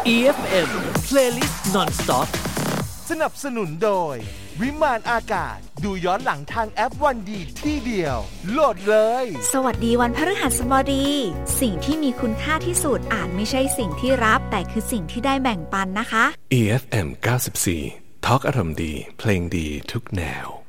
EFM Playlist Non-Stop สนับสนุนโดยวิมานอากาศดูย้อนหลังทางแอปวันดีที่เดียวโหลดเลยสวัสดีวันพฤหัสบดีสิ่งที่มีคุณค่าที่สุดอาจไม่ใช่สิ่งที่รับแต่คือสิ่งที่ได้แบ่งปันนะคะ EFM 94 Talk อารมณ์ดีเพลงดีทุกแนว